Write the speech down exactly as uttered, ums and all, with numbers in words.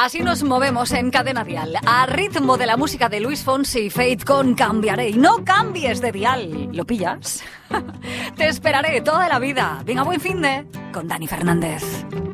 Así nos movemos en Cadena Dial, a ritmo de la música de Luis Fonsi y Fate con Cambiaré. Y no cambies de dial, ¿lo pillas? Te esperaré toda la vida. Venga, buen finde con Dani Fernández.